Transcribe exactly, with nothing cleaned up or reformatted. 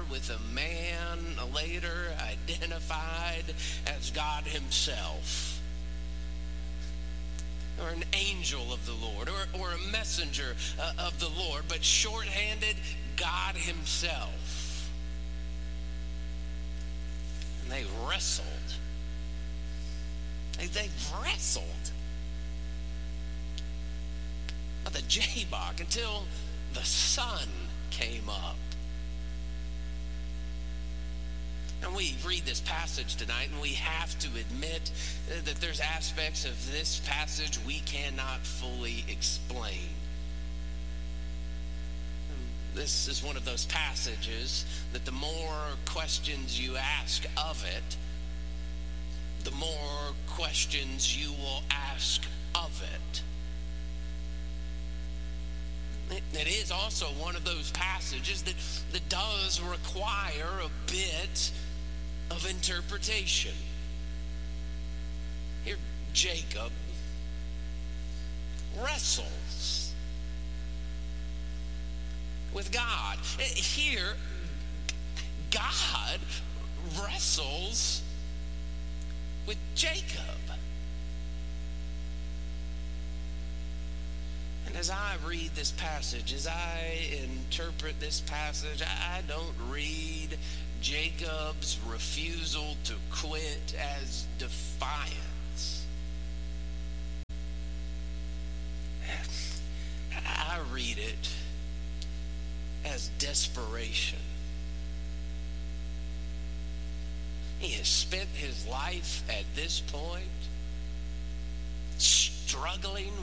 with a man later identified as God himself, or an angel of the Lord, or, or a messenger uh, of the Lord, but shorthanded, God himself. And they wrestled. They, they wrestled at the Jabbok until the sun came up. And we read this passage tonight, and we have to admit that there's aspects of this passage we cannot fully explain. This is one of those passages that the more questions you ask of it, the more questions you will ask of it. It is also one of those passages that, that does require a bit of interpretation. Here, Jacob wrestles with God. Here, God wrestles with Jacob. And as I read this passage, as I interpret this passage, I don't read Jacob's refusal to quit as defiance. I read it as desperation. He has spent his life at this point struggling